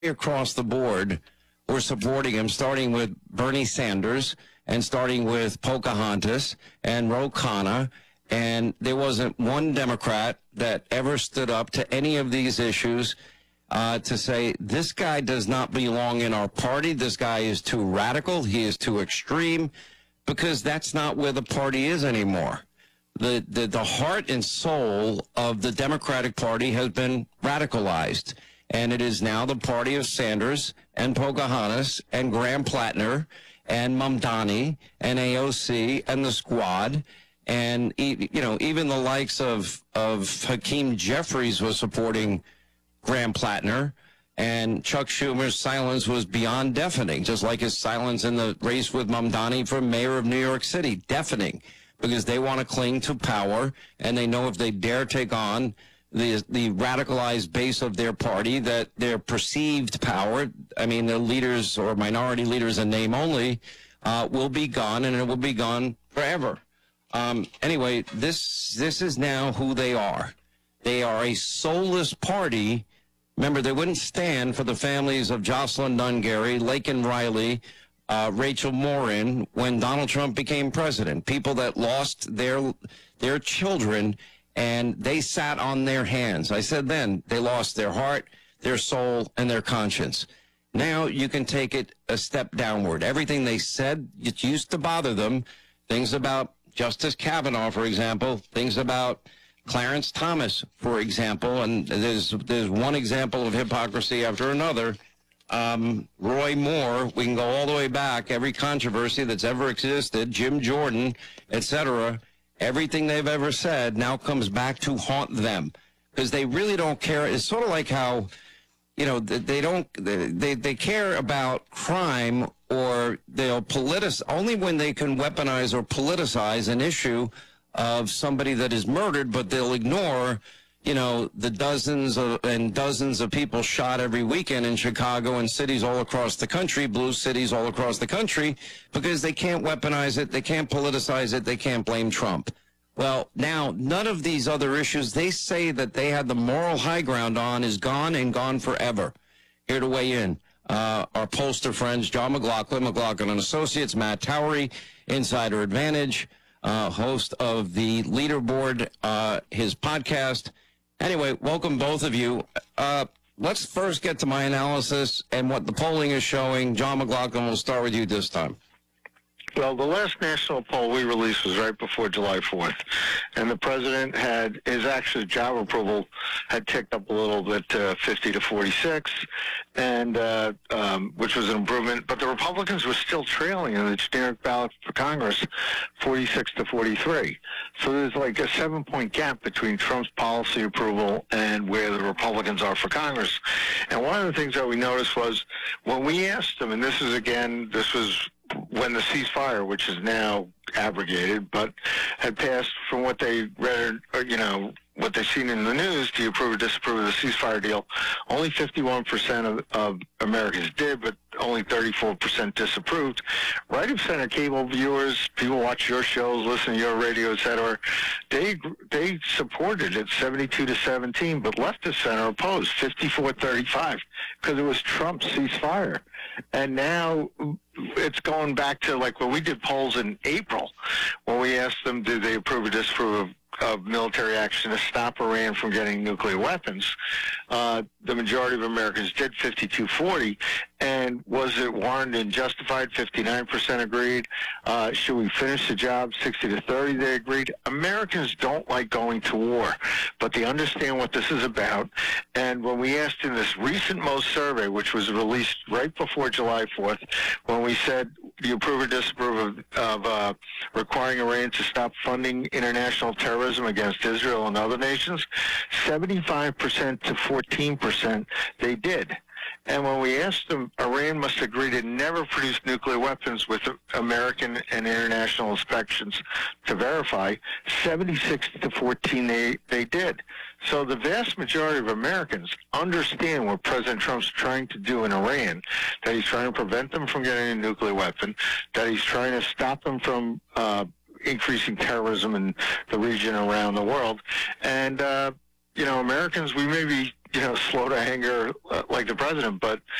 across the board were supporting him, starting with Bernie Sanders and starting with Pocahontas and Ro Khanna. And there wasn't one Democrat that ever stood up to any of these issues to say, this guy does not belong in our party. This guy is too radical. He is too extreme, because that's not where the party is anymore. The heart and soul of the Democratic Party has been radicalized. And it is now the party of Sanders and Pocahontas and Graham Plattner and Mamdani and AOC and the Squad. And, even the likes of Hakeem Jeffries was supporting Graham Plattner. And Chuck Schumer's silence was beyond deafening, just like his silence in the race with Mamdani for mayor of New York City. Deafening, because they want to cling to power, and they know if they dare take on the radicalized base of their party, that their perceived power, their leaders or minority leaders in name only, will be gone, and it will be gone forever. Anyway, this is now who they are. They are a soulless party. Remember, they wouldn't stand for the families of Jocelyn Nunn-Gary, Laken Riley, Rachel Morin when Donald Trump became president. People that lost their children, and they sat on their hands. I said then, they lost their heart, their soul, and their conscience. Now you can take it a step downward. Everything they said, it used to bother them. Things about Justice Kavanaugh, for example, things about Clarence Thomas, for example, and there's one example of hypocrisy after another. Roy Moore, we can go all the way back, every controversy that's ever existed, Jim Jordan, etc., everything they've ever said now comes back to haunt them, because they really don't care. It's sort of like how, they care about crime, or they'll only when they can weaponize or politicize an issue of somebody that is murdered, but they'll ignore, the dozens and dozens of people shot every weekend in Chicago and cities all across the country, blue cities all across the country, because they can't weaponize it, they can't politicize it, they can't blame Trump. Well, now, none of these other issues they say that they had the moral high ground on is gone, and gone forever. Here to weigh in, our pollster friends, John McLaughlin, McLaughlin and Associates, Matt Towery, Insider Advantage, host of the Leaderboard, his podcast. Anyway, welcome both of you. Let's first get to my analysis and what the polling is showing. John McLaughlin, we'll start with you this time. Well, the last national poll we released was right before July 4th, and the president his actual job approval had ticked up a little bit to 50 to 46, and which was an improvement. But the Republicans were still trailing in the generic ballot for Congress, 46 to 43. So there's like a 7-point gap between Trump's policy approval and where the Republicans are for Congress. And one of the things that we noticed was when we asked them, and this was when the ceasefire, which is now abrogated, but had passed from what they read, what they've seen in the news, do you approve or disapprove of the ceasefire deal? Only 51% of Americans did, but only 34% disapproved. Right of center cable viewers, people watch your shows, listen to your radio, etc., they supported it 72 to 17, but left of center opposed 54-35 because it was Trump's ceasefire. And now it's going back to like when we did polls in April, when we asked them, did they approve or disapprove of military action to stop Iran from getting nuclear weapons. The majority of Americans did, 52-40. And was it warranted and justified? 59% agreed. Should we finish the job? 60 to 30, they agreed. Americans don't like going to war, but they understand what this is about. And when we asked in this recent Most survey, which was released right before July 4th, when we said, do you approve or disapprove of requiring Iran to stop funding international terrorism against Israel and other nations? 75% to 14% they did. And when we asked them, Iran must agree to never produce nuclear weapons with American and international inspections to verify, 76 to 14 they did. So the vast majority of Americans understand what President Trump's trying to do in Iran, that he's trying to prevent them from getting a nuclear weapon, that he's trying to stop them from increasing terrorism in the region around the world. And Americans, we may be slow to anger like the president, but